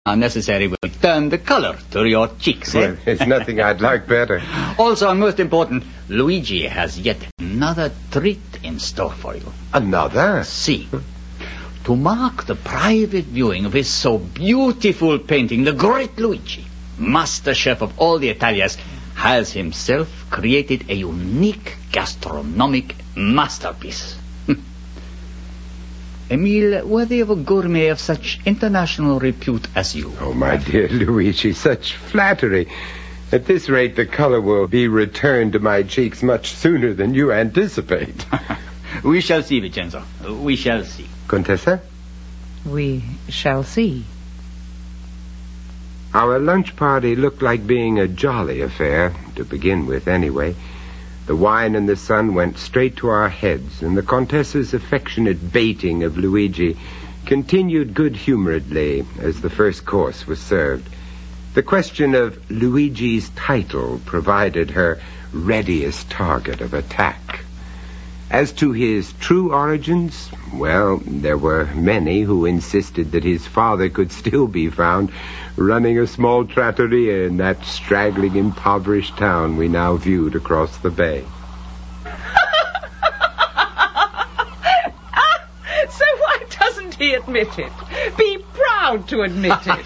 Now necessary will turn the color to your cheeks, Well, there's nothing I'd like better. Also, and most important, Luigi has yet another treat in store for you. Another? See, to mark the private viewing of his so beautiful painting, the great Luigi, master chef of all the Italias, has himself created a unique gastronomic masterpiece. Emile, worthy of a gourmet of such international repute as you. Oh, my dear Luigi, such flattery. At this rate, the color will be returned to my cheeks much sooner than you anticipate. We shall see, Vincenzo. We shall see. Contessa? We shall see. Our lunch party looked like being a jolly affair, to begin with, anyway. The wine and the sun went straight to our heads, and the Contessa's affectionate baiting of Luigi continued good-humoredly as the first course was served. The question of Luigi's title provided her readiest target of attack. As to his true origins, well, there were many who insisted that his father could still be found running a small trattoria in that straggling, impoverished town we now viewed across the bay. So why doesn't he admit it? Be proud to admit it.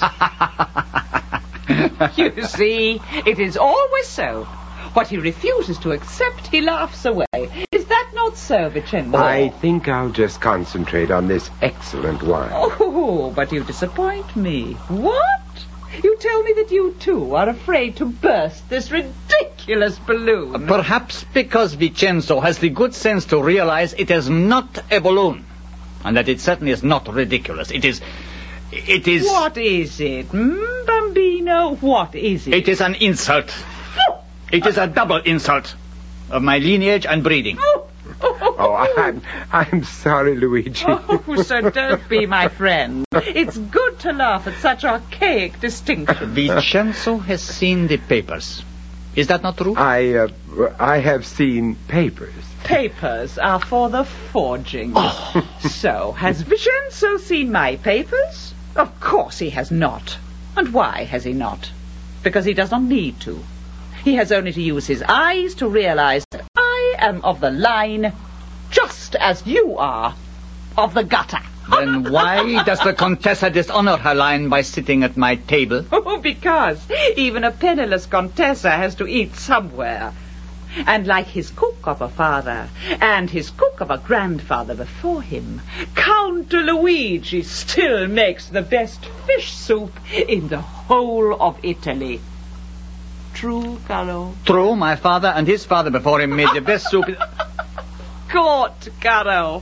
You see, it is always so. What he refuses to accept, he laughs away. Is that not so, Vincenzo? I think I'll just concentrate on this excellent wine. Oh, but you disappoint me. What? You tell me that you, too, are afraid to burst this ridiculous balloon. Perhaps because Vincenzo has the good sense to realize it is not a balloon. And that it certainly is not ridiculous. It is... What is it, Bambino? What is it? It is an insult. It is a double insult of my lineage and breeding. Oh, I'm sorry, Luigi. Oh, so don't be my friend. It's good to laugh at such archaic distinctions. Vincenzo has seen the papers. Is that not true? I have seen papers. Papers are for the forging. Oh. So, has Vincenzo seen my papers? Of course he has not. And why has he not? Because he does not need to. He has only to use his eyes to realize that I am of the line, just as you are, of the gutter. Then why does the Contessa dishonor her line by sitting at my table? Oh, because even a penniless Contessa has to eat somewhere. And like his cook of a father and his cook of a grandfather before him, Count Luigi still makes the best fish soup in the whole of Italy. True, Caro? True, my father and his father before him made the best soup. Good, Caro.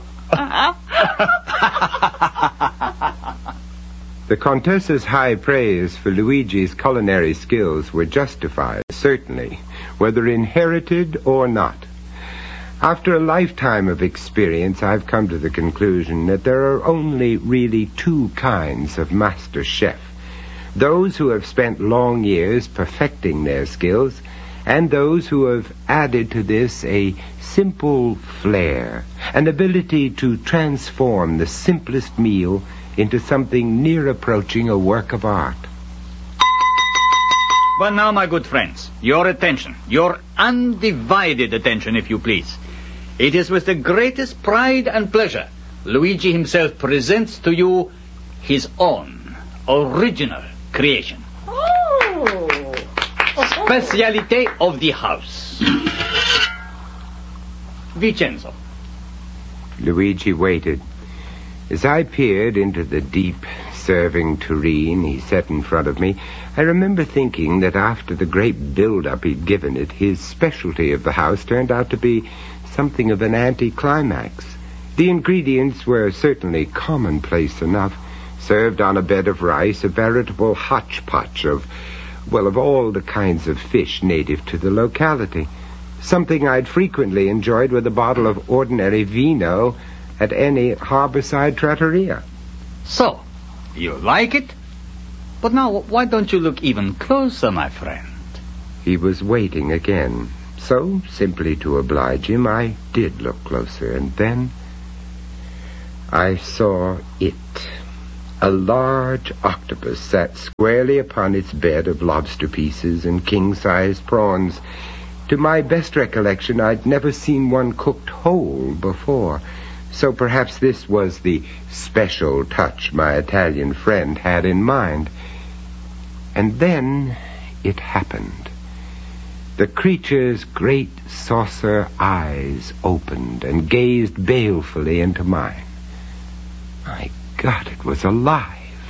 The Contessa's high praise for Luigi's culinary skills were justified, certainly, whether inherited or not. After a lifetime of experience, I've come to the conclusion that there are only really two kinds of master chef. Those who have spent long years perfecting their skills, and those who have added to this a simple flair, an ability to transform the simplest meal into something near approaching a work of art. But now, my good friends, your attention, your undivided attention, if you please. It is with the greatest pride and pleasure Luigi himself presents to you his own original creation. Oh! Specialité of the house. Vincenzo. Luigi waited. As I peered into the deep, serving tureen he set in front of me, I remember thinking that after the great build-up he'd given it, his specialty of the house turned out to be something of an anticlimax. The ingredients were certainly commonplace enough, served on a bed of rice, a veritable hodgepodge of all the kinds of fish native to the locality. Something I'd frequently enjoyed with a bottle of ordinary vino at any harborside trattoria. So, you like it? But now, why don't you look even closer, my friend? He was waiting again. So, simply to oblige him, I did look closer, and then I saw it. A large octopus sat squarely upon its bed of lobster pieces and king-sized prawns. To my best recollection, I'd never seen one cooked whole before, so perhaps this was the special touch my Italian friend had in mind. And then it happened. The creature's great saucer eyes opened and gazed balefully into mine. My God, it was alive.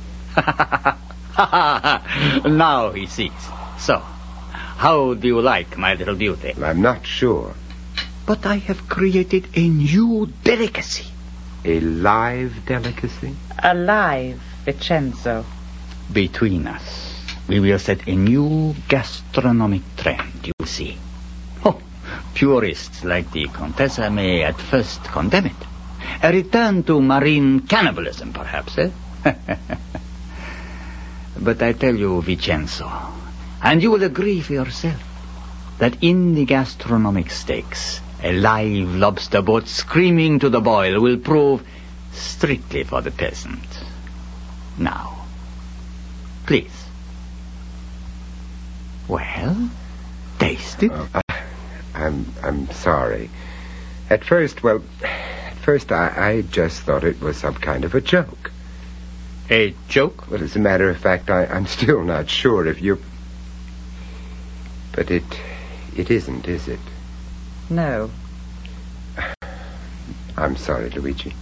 Now he sees. So, how do you like my little beauty? I'm not sure. But I have created a new delicacy. A live delicacy? Alive, Vincenzo. Between us, we will set a new gastronomic trend, you see. Oh, purists like the Contessa may at first condemn it. A return to marine cannibalism, perhaps, eh? But I tell you, Vincenzo, and you will agree for yourself, that in the gastronomic stakes, a live lobster boat screaming to the boil will prove strictly for the peasant. Now, please. Well, taste it. I'm sorry. At first I just thought it was some kind of a joke. A joke? Well, as a matter of fact, I'm still not sure if you're... But it isn't, is it? No. I'm sorry, Luigi.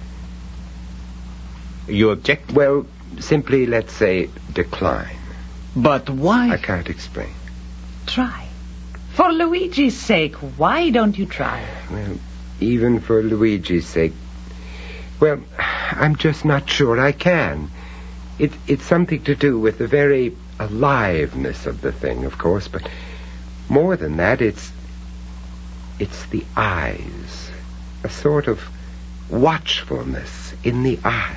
You object? Well, simply, let's say, decline. But why? I can't explain. Try. For Luigi's sake, why don't you try? Well, even for Luigi's sake, well, I'm just not sure I can. It's something to do with the very aliveness of the thing, of course, but more than that, it's the eyes. A sort of watchfulness in the eyes.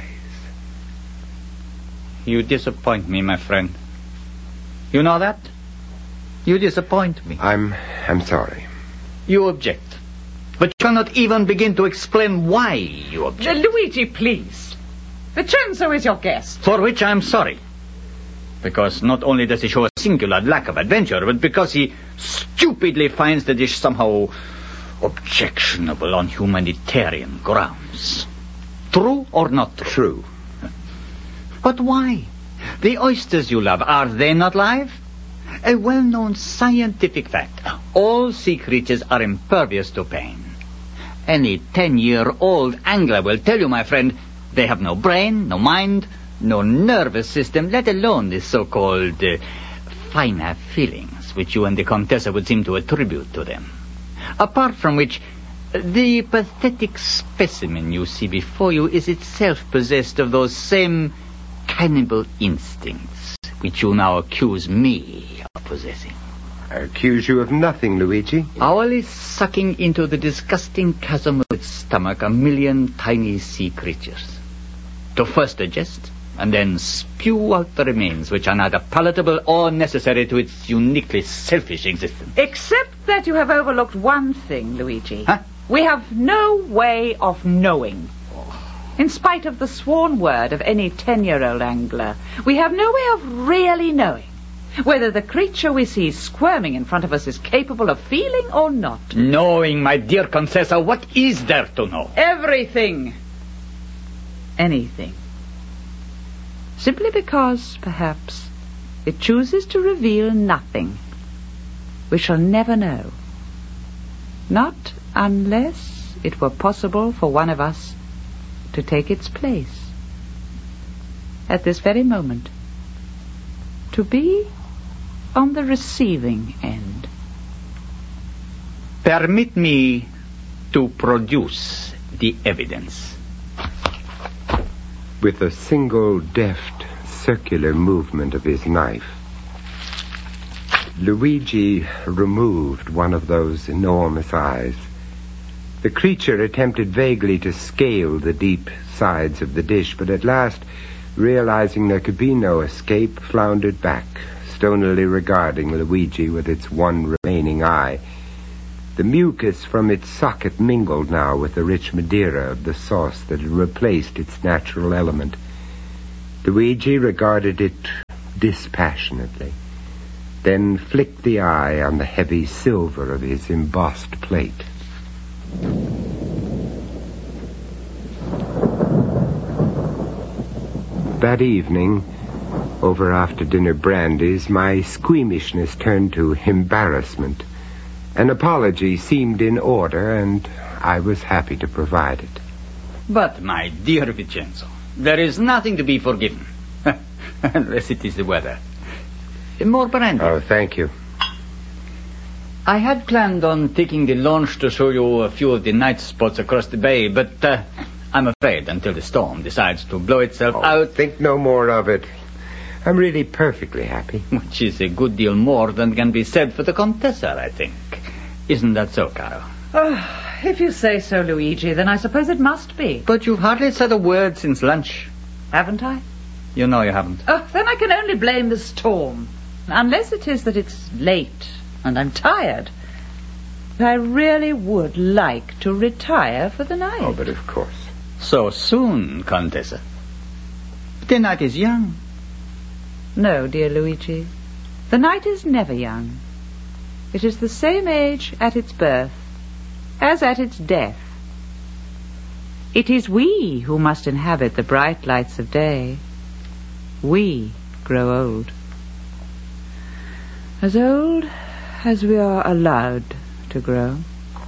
You disappoint me, my friend. You know that? You disappoint me. I'm sorry. You object. But you cannot even begin to explain why you object. Luigi, please. Vincenzo is your guest. For which I'm sorry. Because not only does he show a singular lack of adventure, but because he stupidly finds the dish somehow objectionable on humanitarian grounds. True or not true? True. But why? The oysters you love, are they not live? A well-known scientific fact. All sea creatures are impervious to pain. Any 10-year-old angler will tell you, my friend, they have no brain, no mind, no nervous system, let alone the so-called finer feelings which you and the Contessa would seem to attribute to them. Apart from which, the pathetic specimen you see before you is itself possessed of those same cannibal instincts which you now accuse me of possessing. I accuse you of nothing, Luigi. Hourly sucking into the disgusting chasm of its stomach a million tiny sea creatures. To first digest, and then spew out the remains which are neither palatable or necessary to its uniquely selfish existence. Except that you have overlooked one thing, Luigi. Huh? We have no way of knowing. In spite of the sworn word of any 10-year-old angler, we have no way of really knowing whether the creature we see squirming in front of us is capable of feeling or not. Knowing, my dear Contessa, what is there to know? Everything. Anything. Simply because, perhaps, it chooses to reveal nothing. We shall never know. Not unless it were possible for one of us to take its place. At this very moment. To be on the receiving end. Permit me to produce the evidence. With a single deft, circular movement of his knife, Luigi removed one of those enormous eyes. The creature attempted vaguely to scale the deep sides of the dish, but at last, realizing there could be no escape, floundered back, stonily regarding Luigi with its one remaining eye. The mucus from its socket mingled now with the rich Madeira of the sauce that had replaced its natural element. Luigi regarded it dispassionately, then flicked the eye on the heavy silver of his embossed plate. That evening, over after-dinner brandies, my squeamishness turned to embarrassment. An apology seemed in order, and I was happy to provide it. But, my dear Vincenzo, there is nothing to be forgiven. Unless it is the weather. More brandy. Oh, thank you. I had planned on taking the launch to show you a few of the night spots across the bay, but I'm afraid until the storm decides to blow itself out... Think no more of it. I'm really perfectly happy. Which is a good deal more than can be said for the Contessa, I think. Isn't that so, Caro? Oh, if you say so, Luigi, then I suppose it must be. But you've hardly said a word since lunch. Haven't I? You know you haven't. Oh, then I can only blame the storm. Unless it is that it's late and I'm tired. I really would like to retire for the night. Oh, but of course. So soon, Contessa. The night is young. No, dear Luigi. The night is never young. It is the same age at its birth as at its death. It is we who must inhabit the bright lights of day. We grow old. As old as we are allowed to grow.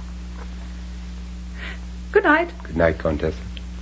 Good night. Good night, Contessa.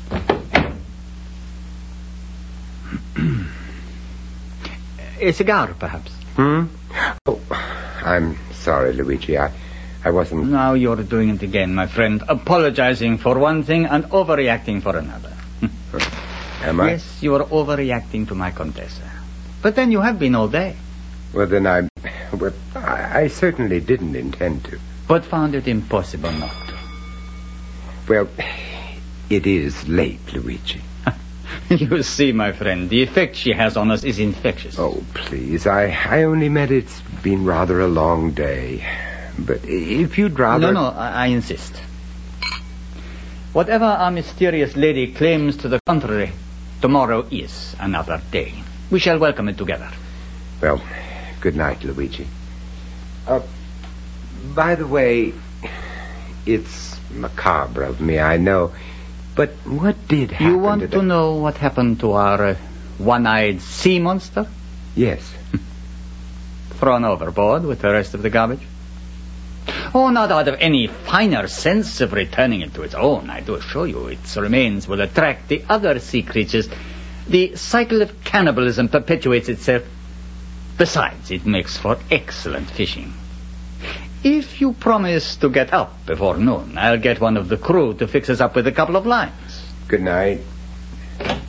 A cigar, perhaps? Oh, I'm sorry, Luigi. I wasn't... Now you're doing it again, my friend. Apologizing for one thing and overreacting for another. Am I? Yes, you are overreacting to my Contessa. But then you have been all day. Well, then I certainly didn't intend to. But found it impossible not to. Well, it is late, Luigi. You see, my friend, the effect she has on us is infectious. Oh, please. I only meant it's been rather a long day. But if you'd rather... No, I insist. Whatever our mysterious lady claims to the contrary, tomorrow is another day. We shall welcome it together. Well, good night, Luigi. By the way, it's macabre of me, I know. But what did happen? You want to know what happened to our one-eyed sea monster? Yes. Thrown overboard with the rest of the garbage? Oh, not out of any finer sense of returning it to its own. I do assure you its remains will attract the other sea creatures. The cycle of cannibalism perpetuates itself. Besides, it makes for excellent fishing. If you promise to get up before noon, I'll get one of the crew to fix us up with a couple of lines. Good night.